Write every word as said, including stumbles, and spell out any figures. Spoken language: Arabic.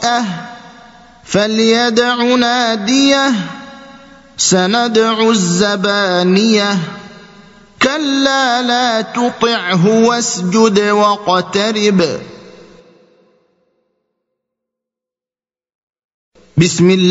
هانئة فليدع ناديه سندع الزبانية كلا لا تطعه واسجد واقترب بسم الله